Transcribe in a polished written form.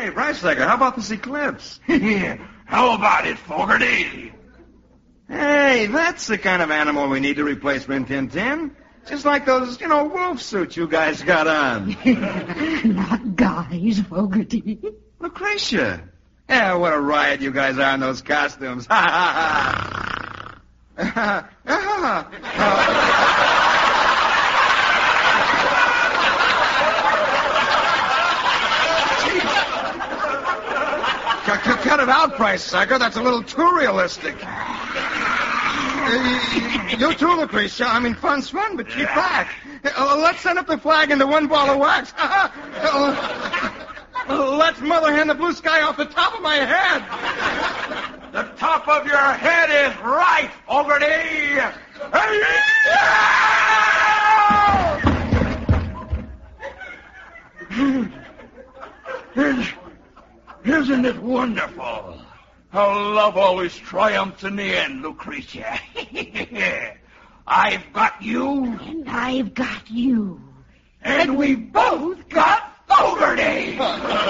Hey, Bricesecker, how about this eclipse? How about it, Fogarty? Hey, that's the kind of animal we need to replace Rin Tin Tin. Just like those, wolf suits you guys got on. Not guys, Fogarty. Lucretia. Yeah, what a riot you guys are in those costumes. Ha, ha, ha. Cut it out, Bricesecker. That's a little too realistic. You too, Lucretia. I mean, fun's fun, but keep back. Let's send up the flag into one ball of wax. Let's mother hen the blue sky off the top of my head. The top of your head is right, Fogarty. Isn't it wonderful how love always triumphs in the end, Lucretia? I've got you. And I've got you. And we both got Fogarty.